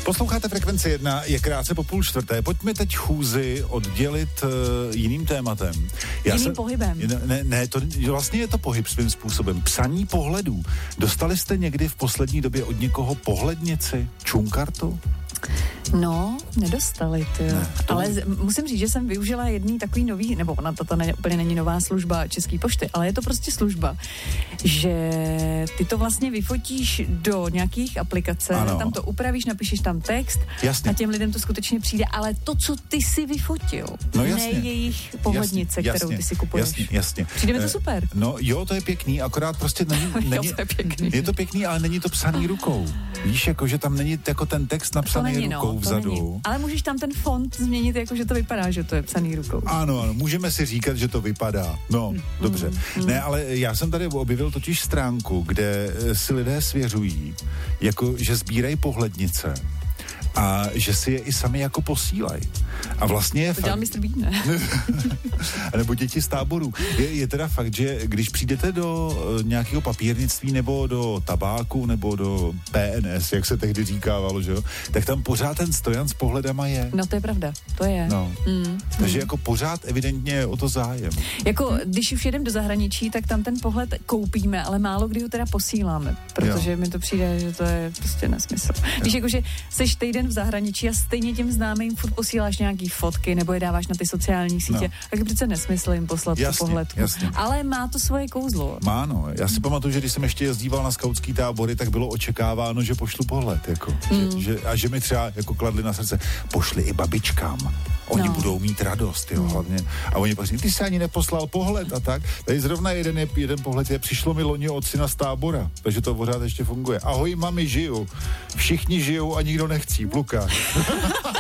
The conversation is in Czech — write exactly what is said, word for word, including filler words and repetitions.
Posloucháte Frekvenci jedna, je krátce po půl čtvrté. Pojďme teď chůzi oddělit uh, jiným tématem. Já jiným se, pohybem. Ne, ne, to vlastně je to pohyb svým způsobem. Psaní pohledů. Dostali jste někdy v poslední době od někoho pohlednici, čunkartu? No, nedostali, ty. Ne, to... Ale z, musím říct, že jsem využila jedný takový nový, nebo ona to, to ne, úplně není nová služba České pošty, ale je to prostě služba, že ty to vlastně vyfotíš do nějakých aplikací, tam to upravíš, napíšeš tam text. Jasně. A těm lidem to skutečně přijde, ale to, co ty si vyfotil, no, ne jejich pohlednice, jasně, kterou ty si kupuješ. Jasně, jasně. Přijde mi to super. Eh, no jo, to je pěkný, akorát prostě není, není jo, to je pěkný. Je to pěkný, ale není to psaný rukou. Víš, jako, že tam není jako ten text napsaný není, rukou no, vzadu. Ale můžeš tam ten font změnit, jako že to vypadá, že to je psaný rukou. Ano, ano, můžeme si říkat, že to vypadá. No, mm, dobře. Mm, ne, ale já jsem tady objevil totiž stránku, kde si lidé svěřují, jako, že sbírají pohlednice a že si je i sami jako posílají. A vlastně je to fakt... dělal mistr Bean, ne? Nebo děti z táborů. Je, je teda fakt, že když přijdete do uh, nějakého papírnictví nebo do tabáku nebo do P N S, jak se tehdy říkávalo, že jo, tak tam pořád ten stojan s pohledama je. No to je pravda, to je. No. Mm. Takže mm. jako pořád evidentně je o to zájem. Jako když už jedem do zahraničí, tak tam ten pohled koupíme, ale málo kdy ho teda posíláme, protože jo. mi to přijde, že to je prostě nesmysl. Jo. Když jakože seš týden v zahraničí a stejně těm známým furt posíláš nějaký fotky nebo je dáváš na ty sociální sítě, no. tak je přece nesmysl jim poslat jasně, tu pohledku. Jasně. Ale má to svoje kouzlo. Má, no. Já si pamatuju, že když jsem ještě jezdíval na skautský tábory, tak bylo očekáváno, že pošlu pohled, jako. Mm. Že, že, a že mi třeba jako kladli na srdce, pošli i babičkám. Oni no. budou mít radost, jo, mm. hlavně. A oni prostě, ty jsi ani neposlal pohled a tak. Tady zrovna jeden, je, jeden pohled je, přišlo mi loni od syna z tábora, takže to pořád ještě funguje. Ahoj, mami, žiju. Všichni žijou a nikdo nechcí, v Lukáš.